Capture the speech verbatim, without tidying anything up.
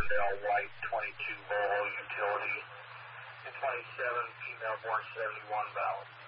Avondale white twenty-two Volvo utility, and twenty-seven female born seventy-one valid.